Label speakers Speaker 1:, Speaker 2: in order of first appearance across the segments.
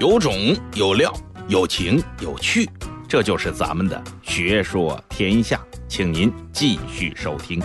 Speaker 1: 有种有料，有情有趣，这就是咱们的学说天下，请您继续收听。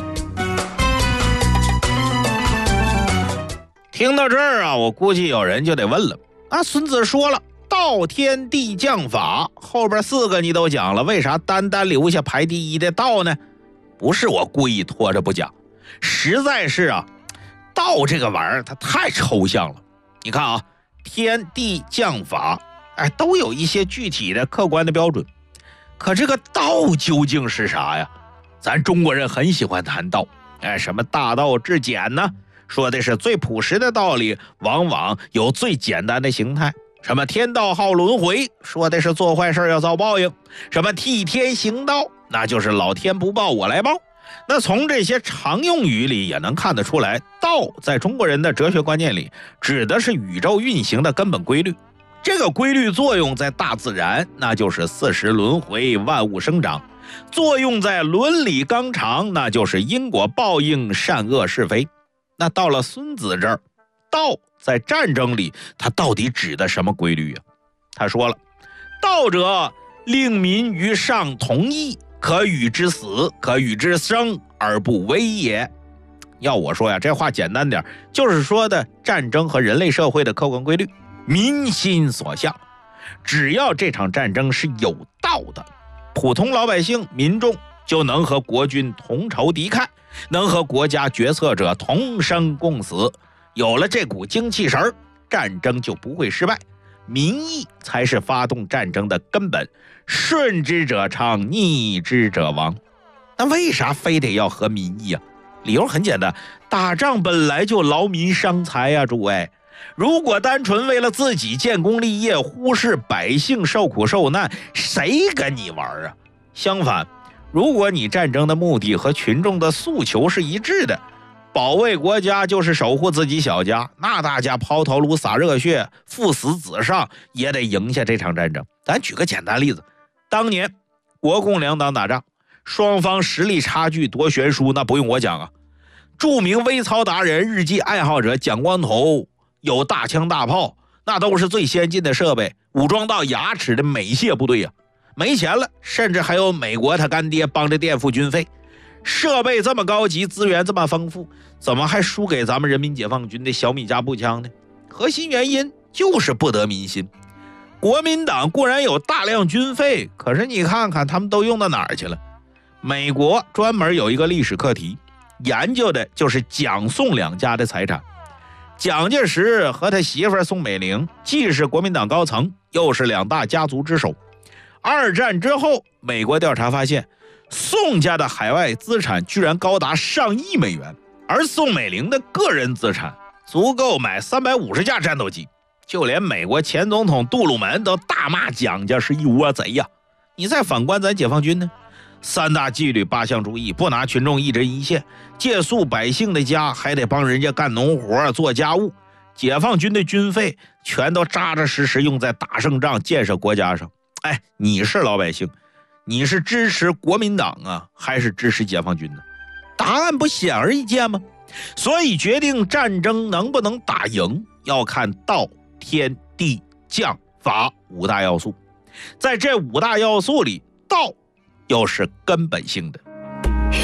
Speaker 1: 听到这儿啊，我估计有人就得问了，孙子说了道天地将法，后边4个你都讲了，为啥单留下排第一的道呢？不是我故意拖着不讲，实在是道这个玩意儿它太抽象了。你看天地将法都有一些具体的客观的标准，可这个道究竟是啥呀？咱中国人很喜欢谈道，什么大道至简呢，说的是最朴实的道理，往往有最简单的形态。什么天道好轮回，说的是做坏事要遭报应。什么替天行道，那就是老天不报我来报。那从这些常用语里也能看得出来，道在中国人的哲学观念里指的是宇宙运行的根本规律。这个规律作用在大自然，那就是四时轮回，万物生长；作用在伦理纲常，那就是因果报应，善恶是非。那到了孙子这儿，道在战争里它到底指的什么规律呀？他说了，道者令民于上同义，可与之死，可与之生而不危也。要我说呀，这话简单点，就是说的战争和人类社会的客观规律，民心所向。只要这场战争是有道的，普通老百姓民众就能和国军同仇敌忾，能和国家决策者同生共死。有了这股精气神，战争就不会失败。民意才是发动战争的根本，顺之者昌，逆之者亡。那为啥非得要和民意啊？理由很简单，打仗本来就劳民伤财呀，诸位。如果单纯为了自己建功立业，忽视百姓受苦受难，谁跟你玩啊？相反，如果你战争的目的和群众的诉求是一致的，保卫国家就是守护自己小家，那大家抛头颅洒热血，父死子伤，也得赢下这场战争。咱举个简单例子，当年国共两党打仗，双方实力差距多悬殊，那不用我讲著名微操达人、日记爱好者蒋光头有大枪大炮，那都是最先进的设备，武装到牙齿的美械部队没钱了，甚至还有美国他干爹帮着垫付军费。设备这么高级，资源这么丰富，怎么还输给咱们人民解放军的小米加步枪呢？核心原因就是不得民心。国民党固然有大量军费，可是你看看他们都用到哪儿去了？美国专门有一个历史课题，研究的就是蒋宋两家的财产。蒋介石和他媳妇宋美龄既是国民党高层，又是两大家族之首。二战之后，美国调查发现，宋家的海外资产居然高达上亿美元，而宋美龄的个人资产足够买350架战斗机。就连美国前总统杜鲁门都大骂蒋家是一窝贼呀！你再反观咱解放军呢？3大纪律8项注意，不拿群众一针一线，借宿百姓的家，还得帮人家干农活做家务。解放军的军费全都扎扎实实用在打胜仗建设国家上。你是老百姓，你是支持国民党还是支持解放军呢？答案不显而易见吗？所以决定战争能不能打赢，要看道、天、地、将、法5大要素。在这5大要素里，道又是根本性的。